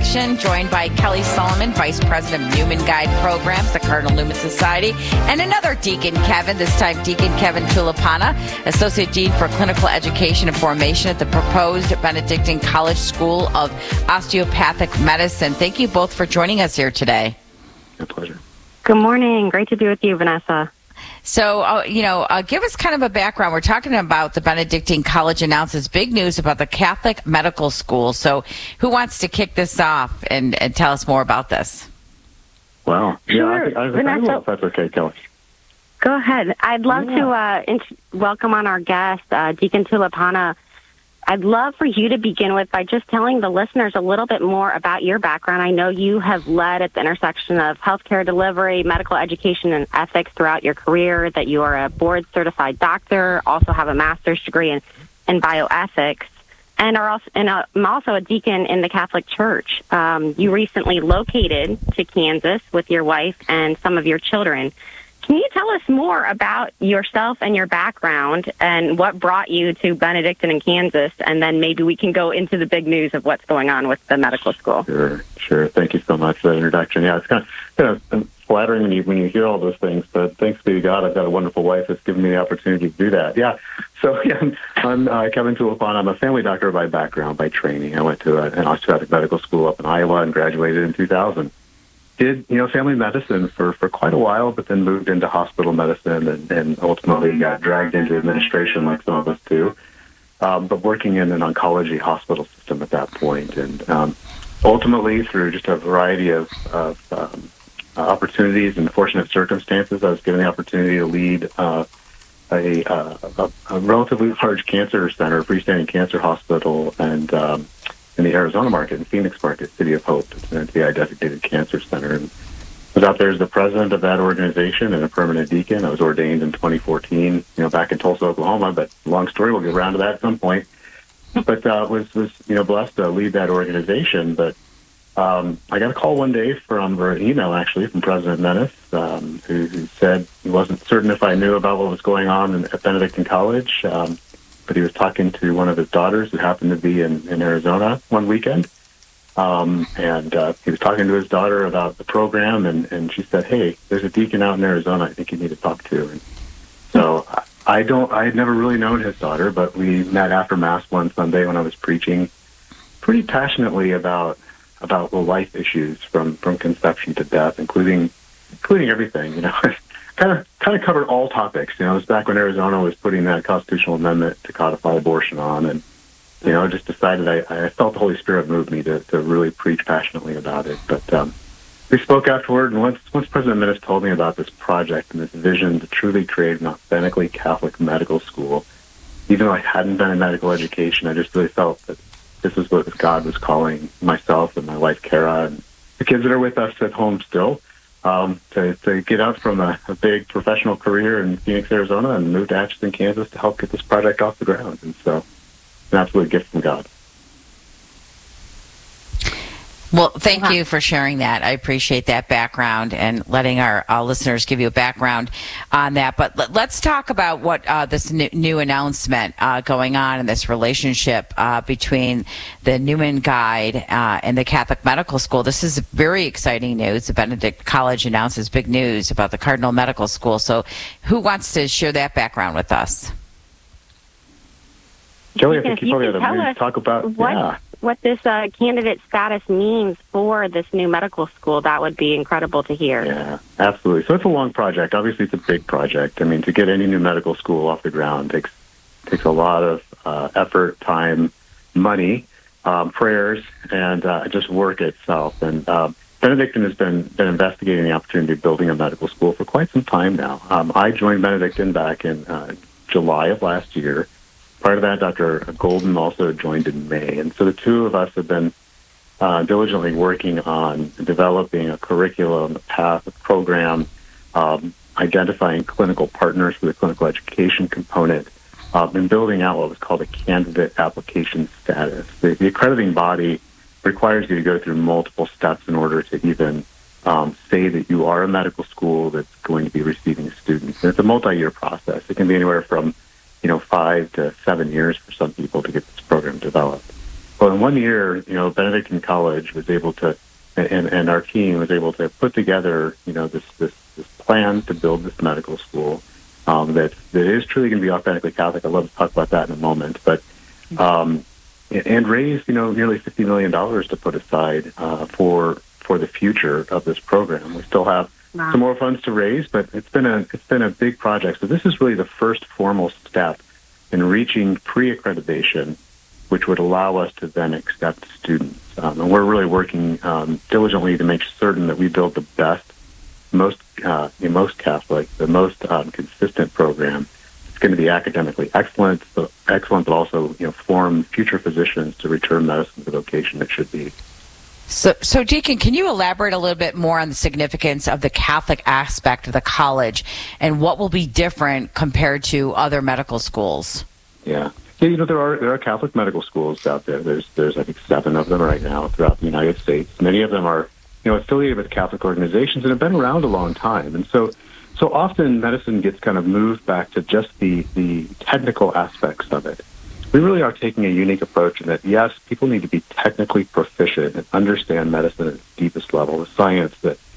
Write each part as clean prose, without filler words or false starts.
Action, joined by Kelly Solomon, Vice President of Newman Guide Programs, the Cardinal Newman Society, and another Deacon Kevin, this time Deacon Kevin Tulipana, Associate Dean for Clinical Education and Formation at the proposed Benedictine College School of Osteopathic Medicine. Thank you both for joining us here today. My pleasure. Good morning. Great to be with you, Vanessa. So, give us kind of a background. We're talking about the Benedictine College announces big news about the Catholic Medical School. So who wants to kick this off and tell us more about this? Wow. Sure. Yeah, I will, if that's okay, Kelly. Go ahead. I'd love to welcome on our guest, Deacon Tulipana. I'd love for you to begin with by just telling the listeners a little bit more about your background. I know you have led at the intersection of healthcare delivery, medical education, and ethics throughout your career, that you are a board-certified doctor, also have a master's degree in bioethics, and I'm also a deacon in the Catholic Church. You recently located to Kansas with your wife and some of your children. Can you tell us more about yourself and your background and what brought you to Benedictine in Kansas? And then maybe we can go into the big news of what's going on with the medical school. Sure. Thank you so much for that introduction. Yeah, it's kind of flattering when you hear all those things, but thanks be to God, I've got a wonderful wife that's given me the opportunity to do that. Yeah. So, I'm Kevin Tulipana. I'm a family doctor by background, by training. I went to an osteopathic medical school up in Iowa and graduated in 2000. Did family medicine for quite a while, but then moved into hospital medicine and ultimately got dragged into administration like some of us do, but working in an oncology hospital system at that point. And ultimately, through just a variety of opportunities and fortunate circumstances, I was given the opportunity to lead a relatively large cancer center, freestanding cancer hospital, and in the Arizona market, in Phoenix market, City of Hope. It's an NCI-designated cancer center. And I was out there as the president of that organization and a permanent deacon. I was ordained in 2014, back in Tulsa, Oklahoma, but long story, we'll get around to that at some point. But was blessed to lead that organization. But I got a call one day or an email, actually, from President Menace, who said he wasn't certain if I knew about what was going on at Benedictine College, but he was talking to one of his daughters who happened to be in Arizona one weekend. And he was talking to his daughter about the program, and she said, "Hey, there's a deacon out in Arizona I think you need to talk to." And so I had never really known his daughter, but we met after Mass one Sunday when I was preaching pretty passionately about the life issues from conception to death, including everything, kind of covered all topics. It was back when Arizona was putting that constitutional amendment to codify abortion on, and just decided I felt the Holy Spirit moved me to really preach passionately about it. But we spoke afterward, and once President Menace told me about this project and this vision to truly create an authentically Catholic medical school, even though I hadn't been in medical education, I just really felt that this is what God was calling myself and my wife Kara and the kids that are with us at home still. To get out from a big professional career in Phoenix, Arizona, and move to Atchison, Kansas to help get this project off the ground. And so it's an absolute gift from God. Well, thank you for sharing that. I appreciate that background and letting our listeners give you a background on that. But let's talk about what this new announcement going on in this relationship between the Newman Guide and the Catholic Medical School. This is very exciting news. The Benedict College announces big news about the Cardinal Medical School. So who wants to share that background with us? Joey, I think you probably ought to talk about what this candidate status means for this new medical school. That would be incredible to hear. Yeah, absolutely. So it's a long project. Obviously, it's a big project. I mean, to get any new medical school off the ground takes a lot of effort, time, money, prayers, and just work itself. And Benedictine has been investigating the opportunity of building a medical school for quite some time now. I joined Benedictine back in July of last year. Prior to that, Dr. Golden also joined in May. And so the two of us have been diligently working on developing a curriculum, a path, a program, identifying clinical partners for the clinical education component, and building out what was called a candidate application status. The accrediting body requires you to go through multiple steps in order to even say that you are a medical school that's going to be receiving students. And it's a multi-year process. It can be anywhere from 5 to 7 years for some people to get this program developed. Well, in 1 year, Benedictine College was able to, and our team was able to put together, this plan to build this medical school that is truly going to be authentically Catholic. I'd love to talk about that in a moment, but and raise, nearly $50 million to put aside for the future of this program. We still have some more funds to raise, but it's been a big project. So this is really the first formal step in reaching pre-accreditation, which would allow us to then accept students. And we're really working diligently to make certain that we build the best, most Catholic, the most consistent program. It's going to be academically excellent, but also form future physicians to return medicine to the vocation it should be. So, Deacon, can you elaborate a little bit more on the significance of the Catholic aspect of the college and what will be different compared to other medical schools? Yeah, there are Catholic medical schools out there. There's I think 7 of them right now throughout the United States. Many of them are affiliated with Catholic organizations and have been around a long time. And so often medicine gets kind of moved back to just the technical aspects of it. We really are taking a unique approach in that, yes, people need to be technically proficient and understand medicine at its deepest level, the science,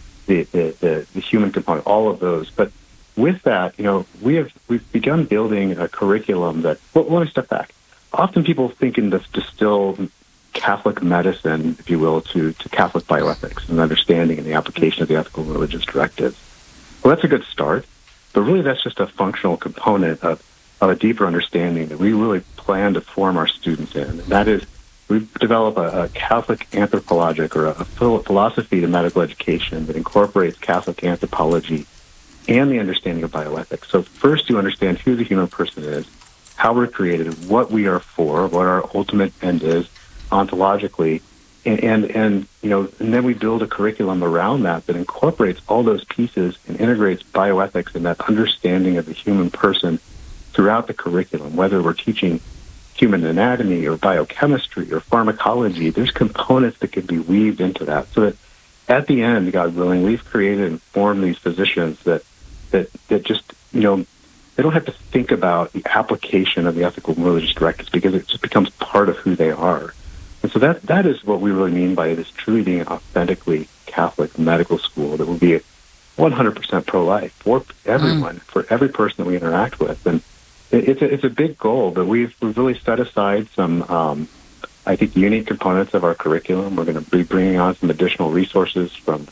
the human component, all of those. But with that, we've begun building a curriculum that, well, let me step back. Often people think in this distill Catholic medicine, if you will, to Catholic bioethics and understanding and the application of the ethical and religious directives. Well, that's a good start, but really that's just a functional component of a deeper understanding that we really plan to form our students in. And that is, we develop a Catholic anthropologic or a philosophy to medical education that incorporates Catholic anthropology and the understanding of bioethics. So first you understand who the human person is, how we're created, what we are for, what our ultimate end is ontologically, and then we build a curriculum around that incorporates all those pieces and integrates bioethics and that understanding of the human person throughout the curriculum, whether we're teaching human anatomy or biochemistry or pharmacology. There's components that can be weaved into that so that at the end, God willing, we've created and formed these physicians that just, they don't have to think about the application of the ethical and religious directives because it just becomes part of who they are. And so that is what we really mean by this truly being an authentically Catholic medical school that will be 100% pro-life for everyone, for every person that we interact with. And it's a big goal, but we've really set aside some, I think, unique components of our curriculum. We're going to be bringing on some additional resources from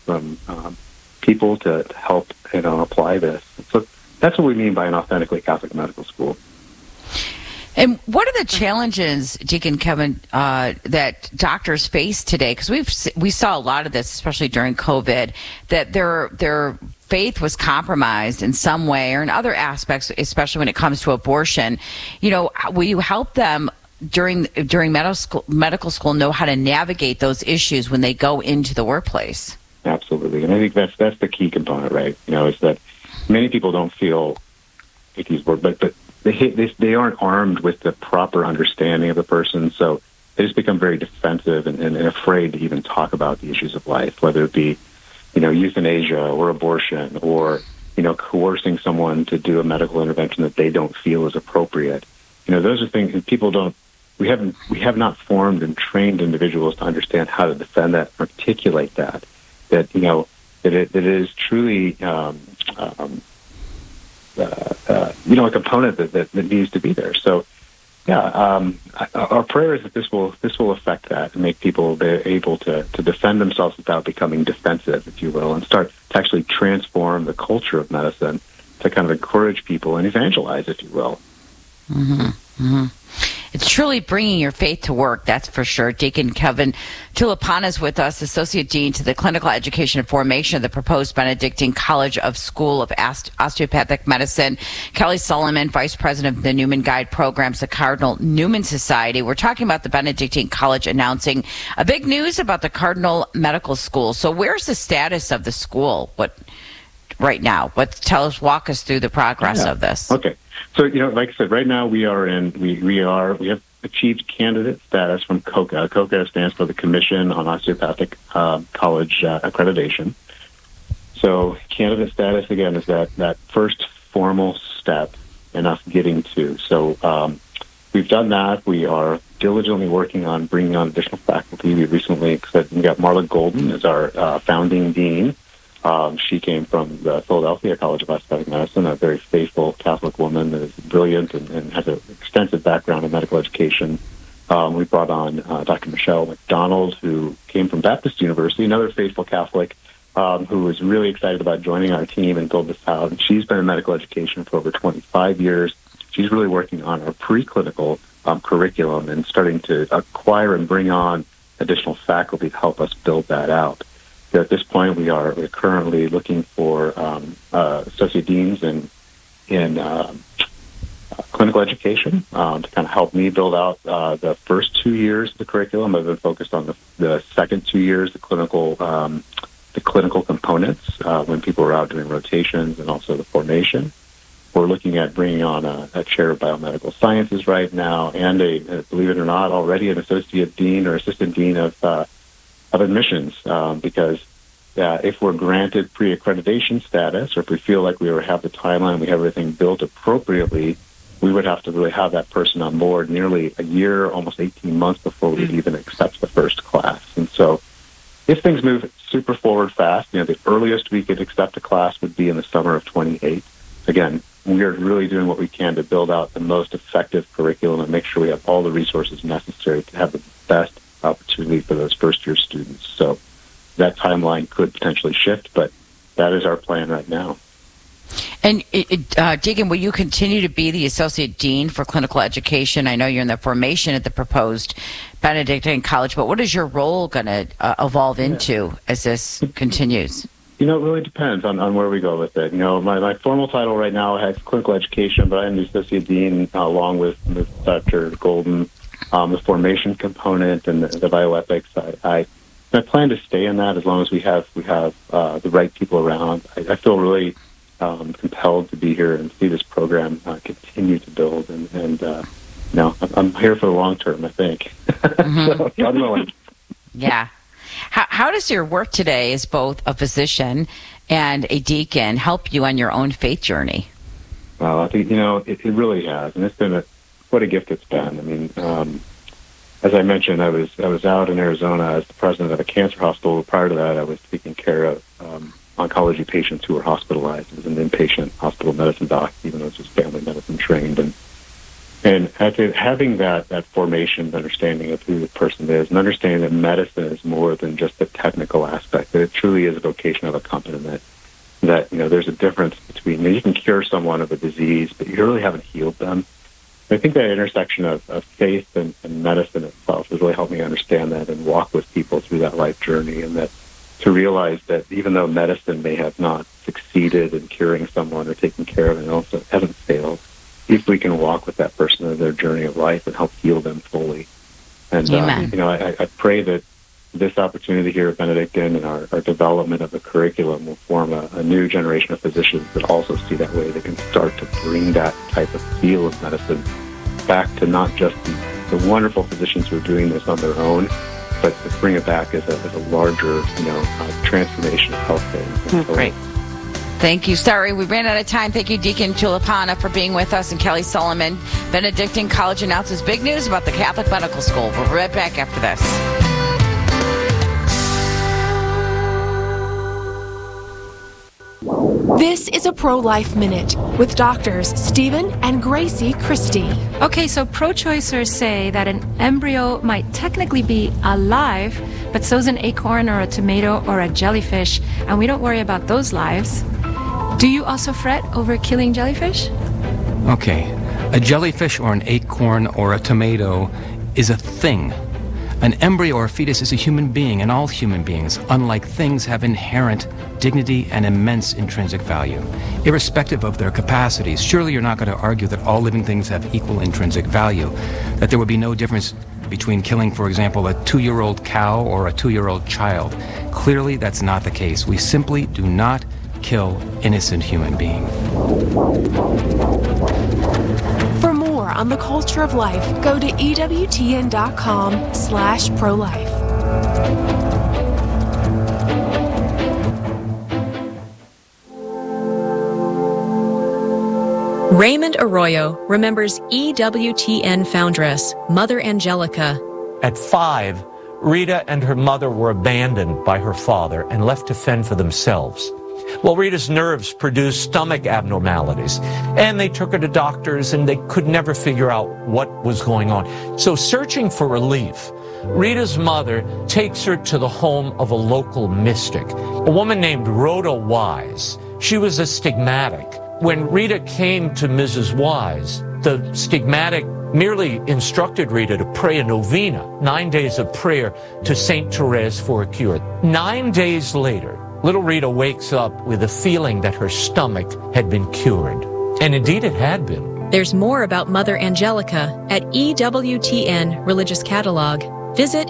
people to help apply this. So that's what we mean by an authentically Catholic medical school. And what are the challenges, Deacon Kevin, that doctors face today? Because we saw a lot of this, especially during COVID, that their faith was compromised in some way or in other aspects, especially when it comes to abortion. Will you help them during medical school know how to navigate those issues when they go into the workplace? Absolutely, and I think that's the key component, right? Is that many people don't feel like these words, but they aren't armed with the proper understanding of the person, so they just become very defensive and afraid to even talk about the issues of life, whether it be, euthanasia or abortion or, coercing someone to do a medical intervention that they don't feel is appropriate. Those are things that people don't. We have not formed and trained individuals to understand how to defend that, articulate that. That it is truly. A component that needs to be there. So, our prayer is that this will affect that and make people able to defend themselves without becoming defensive, if you will, and start to actually transform the culture of medicine to kind of encourage people and evangelize, if you will. Mm-hmm. Mm-hmm. It's truly bringing your faith to work, that's for sure. Deacon Kevin Tulipana is with us, Associate Dean to the Clinical Education and Formation of the proposed Benedictine College of School of Osteopathic Medicine. Kelly Solomon, Vice President of the Newman Guide Programs, the Cardinal Newman Society. We're talking about the Benedictine College announcing a big news about the Cardinal Medical School. So where's the status of the school? Right now? Walk us through the progress of this. Okay. So, like I said, right now we have achieved candidate status from COCA. COCA stands for the Commission on Osteopathic College Accreditation. So candidate status, again, is that first formal step in us getting to. So we've done that. We are diligently working on bringing on additional faculty. We recently got Marla Golden as our founding dean. She came from the Philadelphia College of Aesthetic Medicine, a very faithful Catholic woman that is brilliant and has an extensive background in medical education. We brought on Dr. Michelle McDonald, who came from Baptist University, another faithful Catholic, who was really excited about joining our team and build this out. And she's been in medical education for over 25 years. She's really working on our preclinical curriculum and starting to acquire and bring on additional faculty to help us build that out. At this point, we're currently looking for associate deans in clinical education to kind of help me build out the first 2 years of the curriculum. I've been focused on the second 2 years, the clinical components when people are out doing rotations and also the formation. We're looking at bringing on a chair of biomedical sciences right now, and believe it or not, already an associate dean or assistant dean of admissions, because if we're granted pre-accreditation status, or if we feel like we have the timeline, we have everything built appropriately, we would have to really have that person on board nearly a year, almost 18 months before we'd even accept the first class. And so if things move super forward fast, the earliest we could accept a class would be in the summer of 28. Again, we are really doing what we can to build out the most effective curriculum and make sure we have all the resources necessary to have the best opportunity for those first-year students. So that timeline could potentially shift, but that is our plan right now. And Deacon, will you continue to be the Associate Dean for Clinical Education? I know you're in the formation at the proposed Benedictine College, but what is your role going to evolve into as this continues? It really depends on where we go with it. My formal title right now is Clinical Education, but I am the Associate Dean along with Dr. Golden, the formation component and the bioethics. I plan to stay in that as long as we have the right people around. I feel really compelled to be here and see this program continue to build. And I'm here for the long term, I think. Mm-hmm. So, God willing. Yeah. How does your work today as both a physician and a deacon help you on your own faith journey? Well, I think, it really has. And it's been what a gift it's been. I mean, as I mentioned, I was out in Arizona as the president of a cancer hospital. Prior to that, I was taking care of oncology patients who were hospitalized. I was an inpatient hospital medicine doc, even though I was just family medicine trained. And having that formation, understanding of who the person is, and understanding that medicine is more than just the technical aspect, that it truly is a vocation of accompaniment, that there's a difference between, you can cure someone of a disease, but you really haven't healed them. I think that intersection of faith and medicine itself has really helped me understand that and walk with people through that life journey, and that to realize that even though medicine may have not succeeded in curing someone or taking care of an illness, it hasn't failed. If we can walk with that person in their journey of life and help heal them fully. And, I pray that this opportunity here at Benedictine and our development of the curriculum will form a new generation of physicians that also see that way. They can start to bring that type of feel of medicine back to not just the wonderful physicians who are doing this on their own, but to bring it back as a larger, transformation of healthcare. Great. Thank you. Sorry, we ran out of time. Thank you, Deacon Tulipana, for being with us, and Kelly Solomon. Benedictine College announces big news about the Catholic Medical School. We'll be right back after this. This is a Pro-Life Minute with doctors Stephen and Gracie Christie. Okay, so pro-choicers say that an embryo might technically be alive, but so's an acorn or a tomato or a jellyfish, and we don't worry about those lives. Do you also fret over killing jellyfish? Okay, a jellyfish or an acorn or a tomato is a thing. An embryo or a fetus is a human being, and all human beings, unlike things, have inherent dignity and immense intrinsic value, irrespective of their capacities. Surely you're not going to argue that all living things have equal intrinsic value, that there would be no difference between killing, for example, a 2-year-old cow or a 2-year-old child. Clearly, that's not the case. We simply do not kill innocent human beings. For more on the culture of life, go to EWTN.com/pro-life. Raymond Arroyo remembers EWTN foundress, Mother Angelica. At 5, Rita and her mother were abandoned by her father and left to fend for themselves. Well, Rita's nerves produced stomach abnormalities, and they took her to doctors, and they could never figure out what was going on. So, searching for relief, Rita's mother takes her to the home of a local mystic, a woman named Rhoda Wise. She was a stigmatic. When Rita came to Mrs. Wise, the stigmatic merely instructed Rita to pray a novena, 9 days of prayer to St. Therese for a cure. 9 days later, little Rita wakes up with a feeling that her stomach had been cured. And indeed it had been. There's more about Mother Angelica at EWTN Religious Catalog. Visit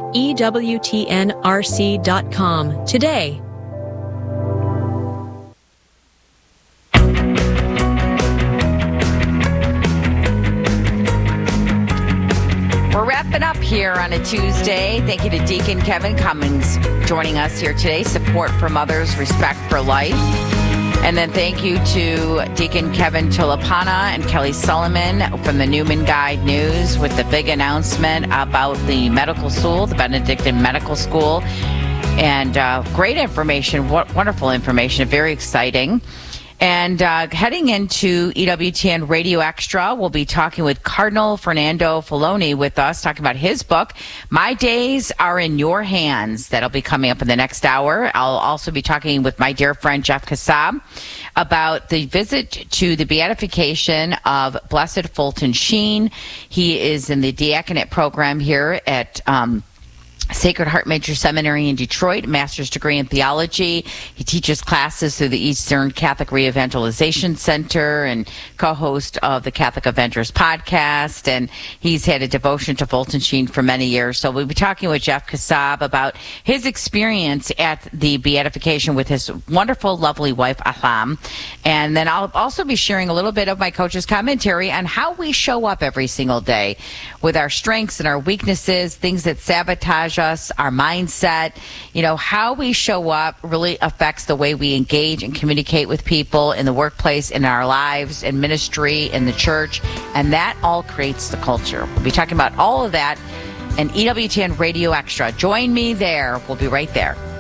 EWTNRC.com today. We're wrapping up here on a Tuesday. Thank you to Deacon Kevin Cummings joining us here today. Support for mothers, respect for life. And then thank you to Deacon Kevin Tulipana and Kelly Solomon from the Newman Guide News with the big announcement about the medical school, the Benedictine Medical School. And great information, wonderful information, very exciting. And heading into EWTN Radio Extra, we'll be talking with Cardinal Fernando Filoni with us, talking about his book, My Days Are in Your Hands. That'll be coming up in the next hour. I'll also be talking with my dear friend Jeff Kassab about the visit to the beatification of Blessed Fulton Sheen. He is in the diaconate program here at Sacred Heart Major Seminary in Detroit, master's degree in theology. He teaches classes through the Eastern Catholic Re-Evangelization Center and co-host of the Catholic Avengers podcast. And he's had a devotion to Fulton Sheen for many years. So we'll be talking with Jeff Kassab about his experience at the beatification with his wonderful, lovely wife, Ahlam. And then I'll also be sharing a little bit of my coach's commentary on how we show up every single day with our strengths and our weaknesses, things that sabotage us, our mindset. You know, how we show up really affects the way we engage and communicate with people in the workplace, in our lives, in ministry, in the church, and that all creates the culture. We'll be talking about all of that in EWTN Radio Extra. Join me there. We'll be right there.